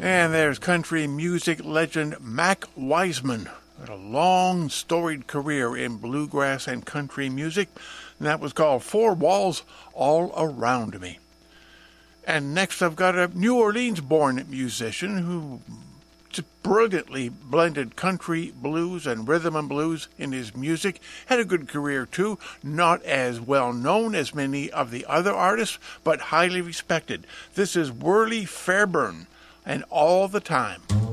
And there's country music legend Mac Wiseman. Had a long, storied career in bluegrass and country music, and that was called Four Walls All Around Me. And next I've got a New Orleans-born musician who brilliantly blended country, blues, and rhythm and blues in his music. Had a good career too, not as well known as many of the other artists, but highly respected. This is Worley Fairburn, and All the Time.